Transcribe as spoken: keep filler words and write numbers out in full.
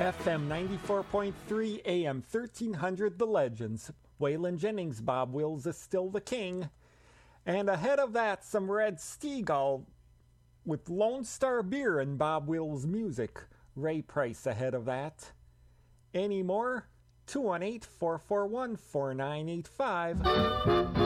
F M ninety-four point three, A M thirteen hundred, The Legends. Waylon Jennings, Bob Wills is still the king. And ahead of that, some Red Steagall with Lone Star Beer and Bob Wills music. Ray Price ahead of that. Any more? two one eight, four four one, four nine eight five.